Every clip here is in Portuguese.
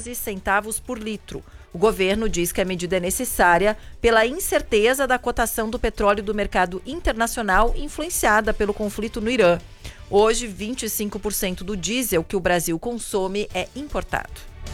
centavos por litro. O governo diz que a medida é necessária pela incerteza da cotação do petróleo do mercado internacional influenciada pelo conflito no Irã. Hoje, 25% do diesel que o Brasil consome é importado.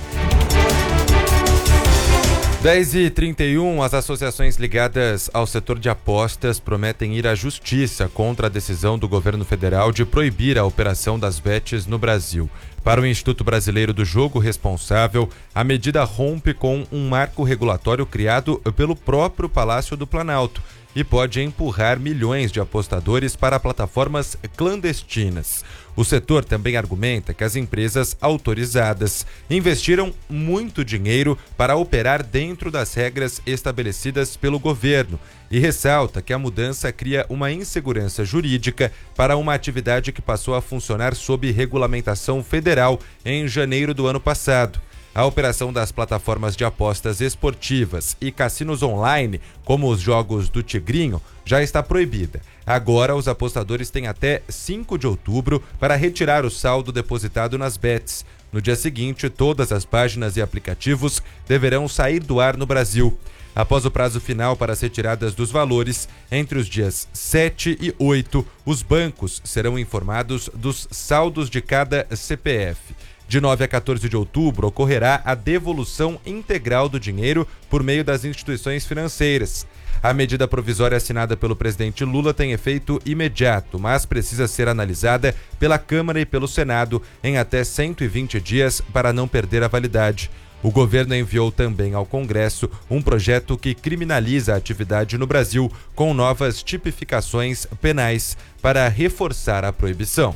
10h31, as associações ligadas ao setor de apostas prometem ir à justiça contra a decisão do governo federal de proibir a operação das bets no Brasil. Para o Instituto Brasileiro do Jogo Responsável, a medida rompe com um marco regulatório criado pelo próprio Palácio do Planalto e pode empurrar milhões de apostadores para plataformas clandestinas. O setor também argumenta que as empresas autorizadas investiram muito dinheiro para operar dentro das regras estabelecidas pelo governo e ressalta que a mudança cria uma insegurança jurídica para uma atividade que passou a funcionar sob regulamentação federal em janeiro do ano passado. A operação das plataformas de apostas esportivas e cassinos online, como os jogos do Tigrinho, já está proibida. Agora, os apostadores têm até 5 de outubro para retirar o saldo depositado nas bets. No dia seguinte, todas as páginas e aplicativos deverão sair do ar no Brasil. Após o prazo final para as retiradas dos valores, entre os dias 7 e 8, os bancos serão informados dos saldos de cada CPF. De 9 a 14 de outubro, ocorrerá a devolução integral do dinheiro por meio das instituições financeiras. A medida provisória assinada pelo presidente Lula tem efeito imediato, mas precisa ser analisada pela Câmara e pelo Senado em até 120 dias para não perder a validade. O governo enviou também ao Congresso um projeto que criminaliza a atividade no Brasil com novas tipificações penais para reforçar a proibição.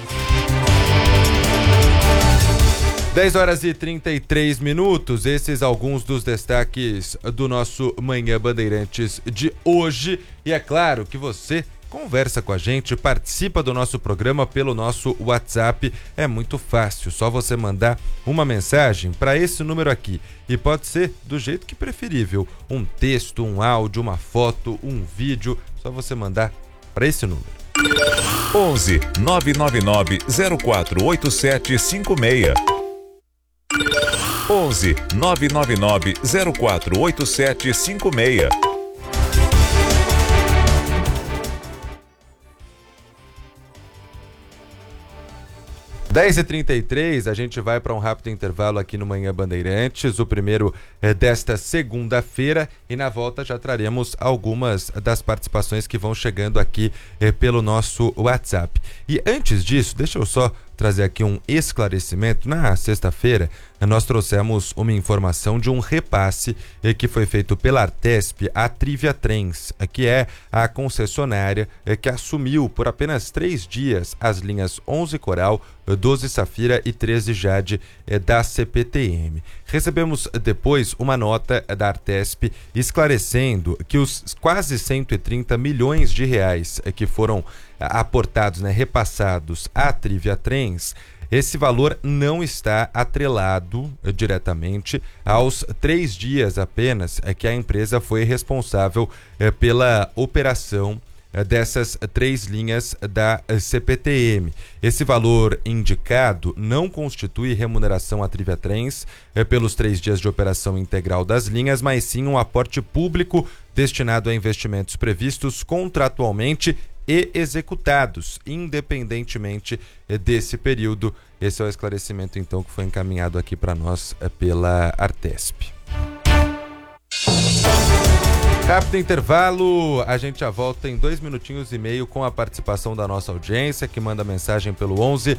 10h33, esses alguns dos destaques do nosso Manhã Bandeirantes de hoje. E é claro que você conversa com a gente, participa do nosso programa pelo nosso WhatsApp. É muito fácil, só você mandar uma mensagem para esse número aqui. E pode ser do jeito que preferível, um texto, um áudio, uma foto, um vídeo, só você mandar para esse número. 11 999 048756. 11 999 048756. Dez e 33, a gente vai para um rápido intervalo aqui no Manhã Bandeirantes, o primeiro é desta segunda-feira, e na volta já traremos algumas das participações que vão chegando aqui pelo nosso WhatsApp. E antes disso, deixa eu só trazer aqui um esclarecimento. Na sexta-feira, nós trouxemos uma informação de um repasse que foi feito pela Artesp à Trivia Trens, que é a concessionária que assumiu por apenas 3 dias as linhas 11 Coral, 12 Safira e 13 Jade da CPTM. Recebemos depois uma nota da Artesp esclarecendo que os quase 130 milhões de reais que foram aportados, repassados à Trivia Trens, esse valor não está atrelado diretamente aos 3 dias apenas que a empresa foi responsável pela operação dessas 3 linhas da CPTM. Esse valor indicado não constitui remuneração à Trivia Trens pelos 3 dias de operação integral das linhas, mas sim um aporte público destinado a investimentos previstos contratualmente e executados, independentemente desse período. Esse é o esclarecimento, então, que foi encaminhado aqui para nós pela Artesp. Rápido intervalo, a gente já volta em 2 minutinhos e meio com a participação da nossa audiência, que manda mensagem pelo 11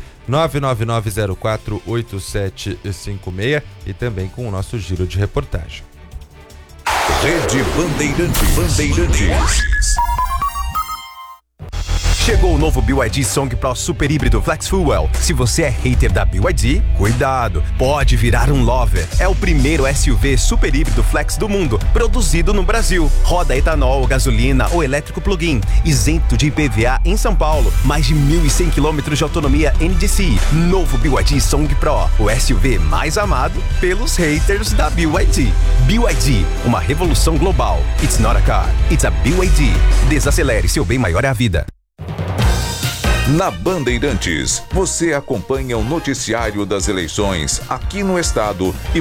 999048756 e também com o nosso giro de reportagem. Rede Bandeirantes. Chegou o novo BYD Song Pro Super Híbrido Flex Fuel. Se você é hater da BYD, cuidado, pode virar um lover. É o primeiro SUV super híbrido flex do mundo, produzido no Brasil. Roda etanol, gasolina ou elétrico plug-in, isento de IPVA em São Paulo. Mais de 1.100 km de autonomia NDCi. Novo BYD Song Pro, o SUV mais amado pelos haters da BYD. BYD, uma revolução global. It's not a car, it's a BYD. Desacelere, seu bem maior é a vida. Na Bandeirantes, você acompanha o noticiário das eleições aqui no estado e